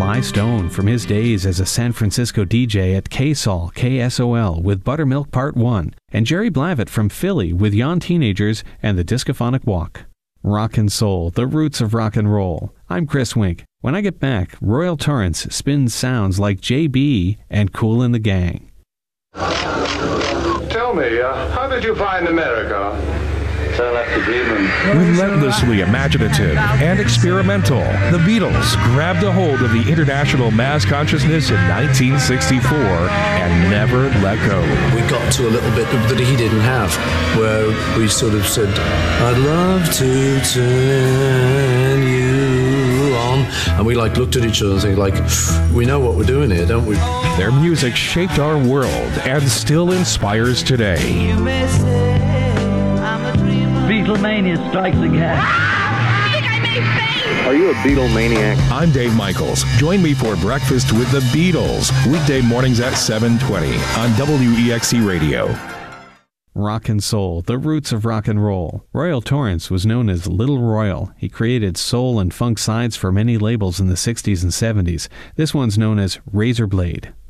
Sly Stone from his days as a San Francisco DJ at KSOL, KSOL with Buttermilk Part 1, and Jerry Blavat from Philly with Yon Teenagers and the Discophonic Walk. Rock and Soul, the roots of rock and roll. I'm Chris Wink. When I get back, Royal Torrance spins sounds like JB and Kool and the Gang. Tell me, how did you find America? Relentlessly imaginative and experimental, the Beatles grabbed a hold of the international mass consciousness in 1964 and never let go. We got to a little bit that he didn't have, where we sort of said, I'd love to turn you on. And we looked at each other and said, we know what we're doing here, don't we? Their music shaped our world and still inspires today. You may say I'm a dreamer. Beatlemania strikes again. I think I may faint. Are you a Beatlemaniac? I'm Dave Michaels. Join me for Breakfast with the Beatles, weekday mornings at 7:20 on WEXC Radio. Rock and Soul, the roots of rock and roll. Royal Torrance was known as Little Royal. He created soul and funk sides for many labels in the 60s and 70s. This one's known as Razorblade.